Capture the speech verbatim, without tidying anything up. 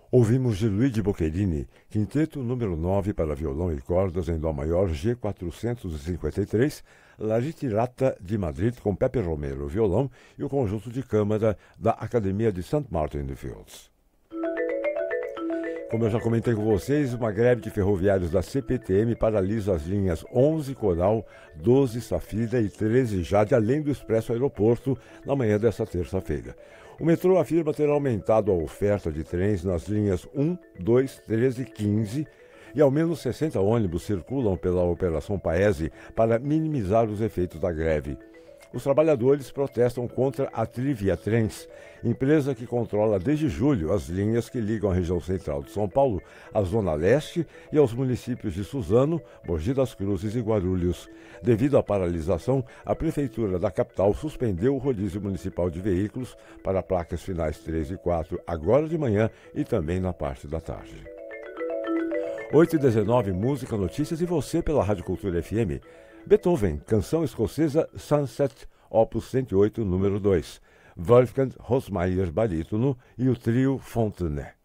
Ouvimos de Luigi Boccherini, quinteto número nove para violão e cordas em Dó maior G quatrocentos e cinquenta e três, La Ritirata de Madrid com Pepe Romero, violão, e o conjunto de câmara da Academia de Saint Martin in the Fields. Como eu já comentei com vocês, uma greve de ferroviários da C P T M paralisa as linhas onze Coral, doze Safira e treze Jade, além do Expresso Aeroporto, na manhã desta terça-feira. O metrô afirma ter aumentado a oferta de trens nas linhas um, dois, treze e quinze e ao menos sessenta ônibus circulam pela Operação Paese para minimizar os efeitos da greve. Os trabalhadores protestam contra a Trivia Trens, empresa que controla desde julho as linhas que ligam a região central de São Paulo à Zona Leste e aos municípios de Suzano, Mogi das Cruzes e Guarulhos. Devido à paralisação, a Prefeitura da capital suspendeu o rodízio municipal de veículos para placas finais três e quatro agora de manhã e também na parte da tarde. oito e dezenove, música, notícias e você pela Rádio Cultura F M. Beethoven, canção escocesa Sunset, opus cento e oito, número dois. Wolfgang Hosmeyer, barítono, e o trio Fontenay.